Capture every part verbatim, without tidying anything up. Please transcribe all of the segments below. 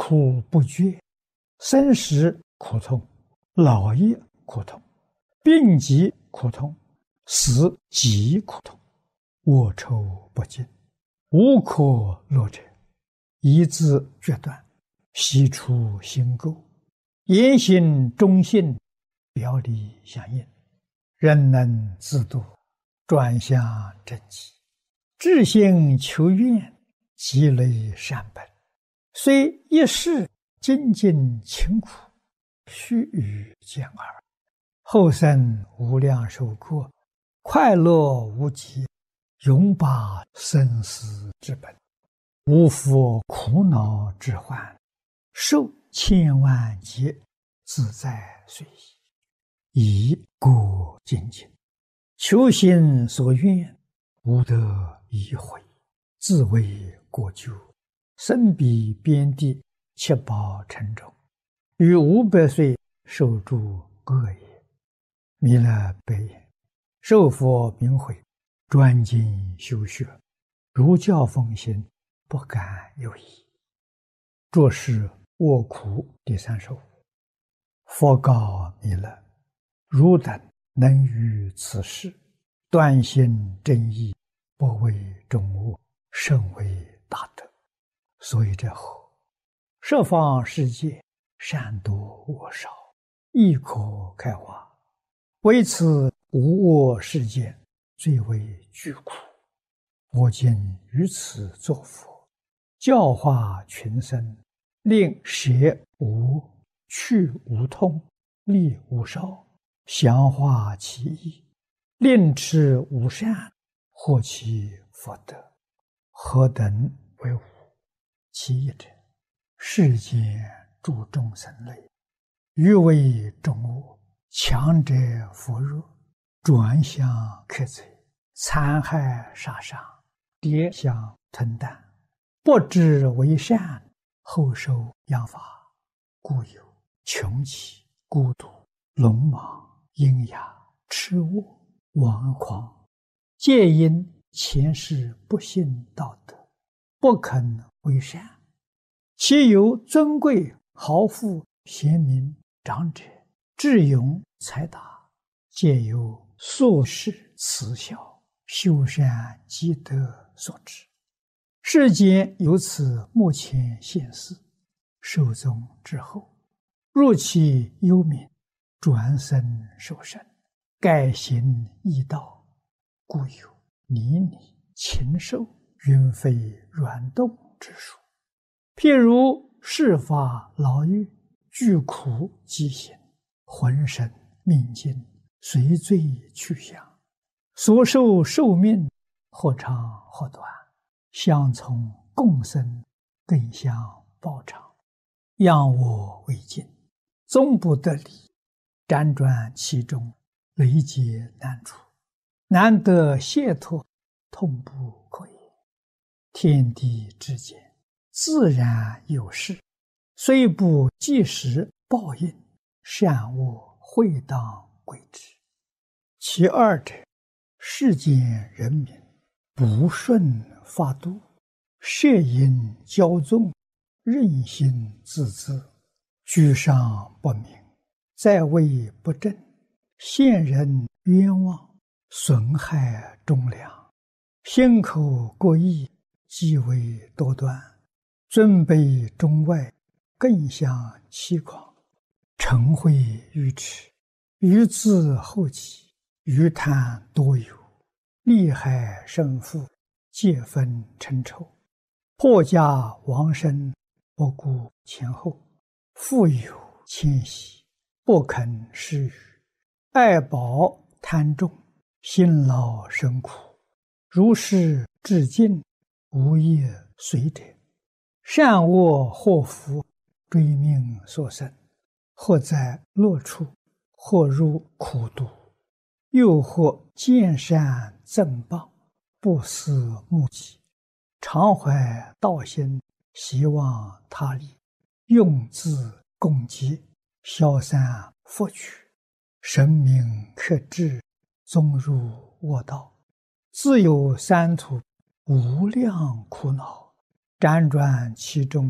苦不绝，生时苦痛，老也苦痛，病疾苦痛，死极苦痛，卧愁不尽，无可乐者，一字决断，悉出心垢，言行忠信，表里相应，人能自度，转向正极，至心求愿，积累善本，虽一世精进勤苦，须臾见耳，后生无量寿过，快乐无极，永拔生死之本，无复苦恼之患，受千万劫，自在随意，以过精进，求心所愿，无得已悔，自为过咎，身比边地，七宝沉重，于五百岁受诸恶也。弥勒白言：受佛明慧，专精修学，如教奉行，不敢有疑。作是卧苦第三首。佛告弥勒：汝等能于此事，断心正义，不为众恶，甚为大德。所以者何？十方世界，善多恶少，亦可开化。为此无我世界，最为巨苦。我今于此作佛，教化群生，令舍无、去无痛，利无少，详化其意，令持无善，获其福德。何等为无？其一者，世间诸众生类，欲为众恶，强者扶弱，转向克贼，残害杀伤，跌相吞啖，不知为善，后受殃罚，故有穷奇、孤独、鲁莽、阴哑、痴误、顽狂，皆因前世不信道德，不肯为善。其有尊贵、豪富、贤明、长者、智勇、才达，皆由宿世慈孝、修善积德所致。世间由此目前现世，寿终之后，入其幽冥，转生受生，改行异道，故有泥泞、禽兽、云飞软动之术。譬如世法牢狱，具苦饥行，浑身命尽，随罪去向，所受寿命或长或短，相从共生，更相报偿，仰我为镜，终不得离，辗转其中，累劫难除，难得解脱，痛不可言。天地之间，自然有事，虽不即时报应，善恶会当归之。其二者，世间人民不顺法度，摄引骄纵，任性自恣，居上不明，在位不正，陷人冤枉，损害忠良，心口过意，极为多端，尊卑中外，更相欺诳，嗔恚愚痴，愚自后己，愚贪多有，利害胜负，皆分称仇，破家亡身，不顾前后，富有谦息，不肯施予，爱宝贪重，辛劳生苦，如是至尽，无业随者，善恶祸福，追命所生，或在乐处，或入苦毒，又或见善赠报，不思目己，常怀道心，希望他利，用自共济，消散福取，神明克制，终入恶道，自有三途无量苦恼，辗转其中，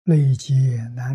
累劫难